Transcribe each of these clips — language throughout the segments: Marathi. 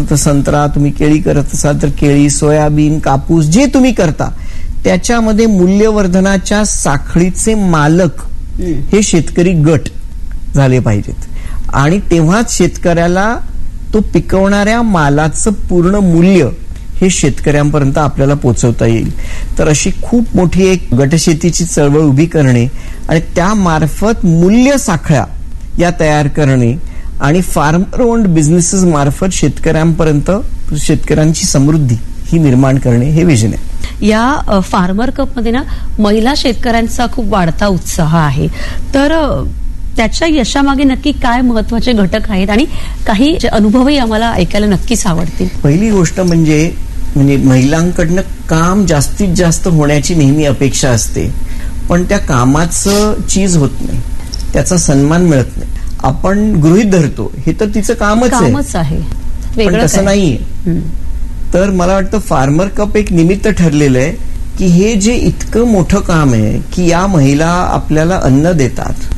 तर संत्रा, तुम्ही केळी करत असाल तर केळी, सोयाबीन, कापूस, जे तुम्ही करता त्याच्यामध्ये मूल्यवर्धनाच्या साखळीचे मालक हे शेतकरी गट झाले पाहिजेत. आणि तेव्हाच शेतकऱ्याला तो पिकवणाऱ्या मालाचं पूर्ण मूल्य हे शेतकऱ्यांपर्यंत आपल्याला पोहोचवता येईल. तर अशी खूप मोठी एक गटशेतीची चळवळ उभी करणे आणि त्यामार्फत मूल्य साखळ्या या तयार करणे आणि फार्मर ओन्ड बिझनेसेस मार्फत शेतकऱ्यांपर्यंत शेतकऱ्यांची समृद्धी ही निर्माण करणे हे विजन आहे. या फार्मर कप मध्ये ना महिला शेतकऱ्यांचा खूप वाढता उत्साह आहे. तर त्याच्या यशामागे नक्की काय महत्वाचे घटक आहेत आणि काही अनुभवही आम्हाला ऐकायला नक्कीच आवडतील. पहिली गोष्ट म्हणजे महिलांकडनं काम जास्तीत जास्त होण्याची नेहमी अपेक्षा असते, पण त्या कामाचं चीज होत नाही, त्याचा सन्मान मिळत नाही. आपण गृहीत धरतो हे तर तिचं कामच आहे, पण तसं नाहीये. तर मला वाटतं फार्मर कप एक निमित्त ठरलेलं आहे की हे जे इतकं मोठं काम आहे की या महिला आपल्याला अन्न देतात,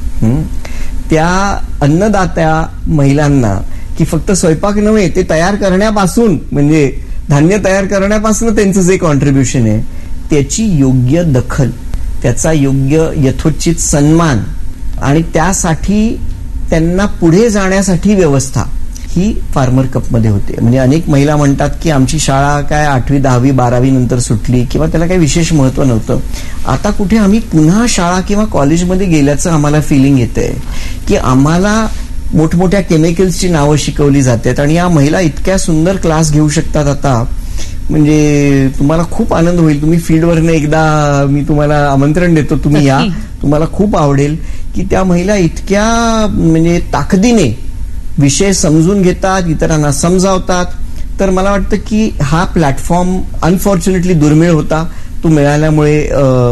त्या अन्नदात्या महिलांना की फक्त स्वयंपाक नव्हे, ते तयार करण्यापासून म्हणजे धान्य तयार करण्यापासून त्यांचं जे कॉन्ट्रीब्युशन आहे त्याची योग्य दखल, त्याचा योग्य यथोचित सन्मान आणि त्यासाठी त्यांना पुढे जाण्यासाठी व्यवस्था ही फार्मर कप मध्ये होते. म्हणजे अनेक महिला म्हणतात की आमची शाळा काय 8वी 10वी 12वी नंतर सुटली किंवा त्याला काही विशेष महत्व नव्हतं. आता कुठे आम्ही पुन्हा शाळा किंवा कॉलेजमध्ये गेल्याचं आम्हाला फिलिंग येतंय की आम्हाला मोठमोठ्या केमिकल्सची नावं शिकवली जातात आणि या महिला इतक्या सुंदर क्लास घेऊ शकतात आता. म्हणजे तुम्हाला खूप आनंद होईल. तुम्ही फील्डवरनं एकदा मी तुम्हाला आमंत्रण देतो, तुम्ही या, तुम्हाला खूप आवडेल की त्या महिला इतक्या म्हणजे ताकदीने विषय समजून घेतात, इतरांना समजावतात. तर मला वाटतं की हा प्लॅटफॉर्म अनफॉर्च्युनेटली दुर्मिळ होता, तो मिळाल्यामुळे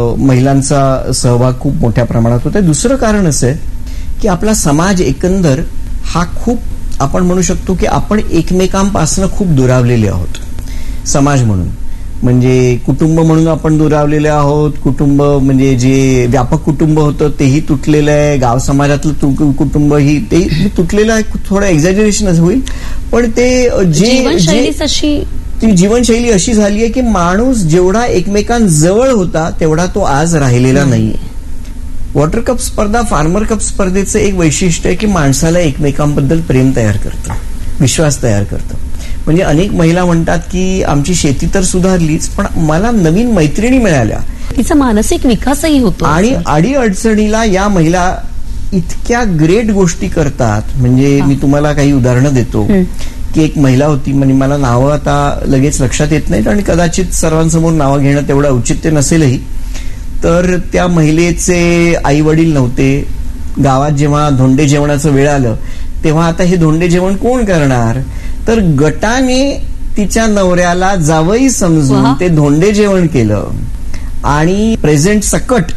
महिलांचा सहभाग खूप मोठ्या प्रमाणात होता. दुसरं कारण असं आहे की आपला समाज एकंदर हा खूप आपण म्हणू शकतो की आपण एकमेकांपासून खूप दुरावलेले आहोत. समाज म्हणून म्हणजे कुटुंब म्हणून आपण दुरावलेले आहोत. कुटुंब म्हणजे जे व्यापक कुटुंब होतं तेही तुटलेलं आहे, गाव समाजातलं कुटुंब ही ते तुटलेलं आहे. थोडं एक्झॅजरेशन होईल, पण ते ती जीवनशैली अशी झाली आहे की माणूस जेवढा एकमेकांजवळ होता तेवढा तो आज राहिलेला नाहीये. वॉटर कप स्पर्धा, फार्मर कप स्पर्धेचं एक वैशिष्ट्य आहे की माणसाला एकमेकांबद्दल प्रेम तयार करतं, विश्वास तयार करतं. म्हणजे अनेक महिला म्हणतात की आमची शेती तर सुधारलीच, पण मला नवीन मैत्रिणी मिळाल्या, तिचा मानसिक विकासही होतो आणि अडी अडचणीला या महिला इतक्या ग्रेट गोष्टी करतात. म्हणजे मी तुम्हाला काही उदाहरणं देतो की एक महिला होती, म्हणजे मला नावं आता लगेच लक्षात येत नाहीत आणि कदाचित सर्वांसमोर नावं घेणं तेवढं औचित्य नसेलही. तर त्या महिलेचे आई वडील नव्हते. गावात जेव्हा धोंडे जेवणाचं वेळ आलं तेव्हा आता हे धोंडे जेवण कोण करणार, तर गटाने तिच्या नवऱ्याला जावई समजून ते धोंडे जेवण केलं आणि प्रेझेंट सकट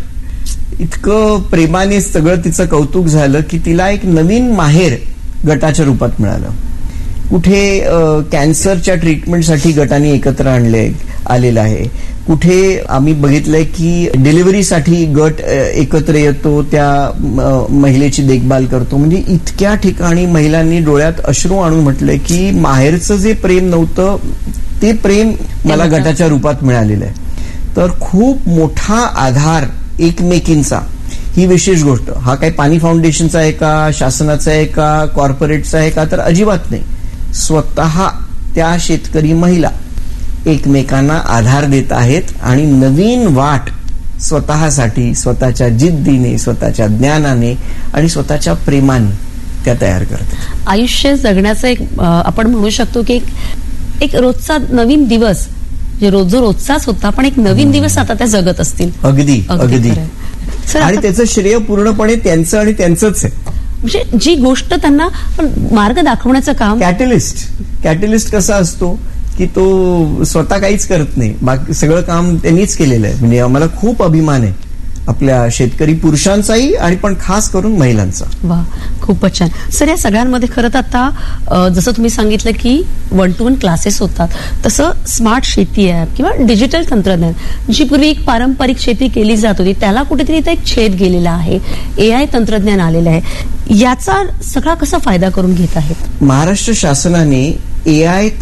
इतकं प्रेमाने सगळं तिचं कौतुक झालं की तिला एक नवीन माहेर गटाच्या रूपात मिळालं. कुठे कॅन्सरच्या ट्रीटमेंटसाठी गटाने एकत्र आलेलं आहे. कुठे आम्ही बघितलंय की डिलिव्हरीसाठी गट एकत्र येतो, त्या महिलेची देखभाल करतो. म्हणजे इतक्या ठिकाणी महिलांनी डोळ्यात अश्रू आणून म्हटलंय की माहेरचं जे प्रेम नव्हतं ते प्रेम मला गटाच्या रूपात मिळालेलं आहे. तर खूप मोठा आधार एकमेकींचा, ही विशेष गोष्ट. हा काही पाणी फाउंडेशनचा आहे का, शासनाचा आहे का, कॉर्पोरेटचा आहे का, तर अजिबात नाही. स्वतः त्या शेतकरी महिला एकमेकांना आधार देत आहेत आणि नवीन वाट स्वतःसाठी, स्वतःच्या जिद्दीने, स्वतःच्या ज्ञानाने आणि स्वतःच्या प्रेमाने त्या तयार करतात. आयुष्य जगण्याचा एक आपण म्हणू शकतो की एक रोजचा नवीन दिवस, जे रोजचाच होता पण एक नवीन दिवस आता त्या जगत असतील. अगदी अगदी. आणि त्याचं श्रेय पूर्णपणे त्यांचं आणि त्यांचंच आहे. म्हणजे जी गोष्ट त्यांना मार्ग दाखवण्याचं काम. कॅटलिस्ट कसा असतो की तो स्वतः काहीच करत नाही, बाकी सगळं काम त्यांनीच केलेलं आहे. म्हणजे आम्हाला खूप अभिमान आहे आपल्या शेतकरी पुरुषांचाही आणि पण खास करून महिलांचा. वा, खूपच छान सर. या सगळ्यांमध्ये खरं तर आता जसं तुम्ही सांगितलं की 1-to-1 क्लासेस होतात, तसं स्मार्ट शेती आहे किंवा डिजिटल तंत्रज्ञान, जी पूर्वी एक पारंपरिक शेती केली जात होती त्याला कुठेतरी इथं एक छेद गेलेला आहे. AI तंत्रज्ञान आलेलं आहे. याचा सगळा कसा फायदा करून घेत आहेत? महाराष्ट्र शासनाने AI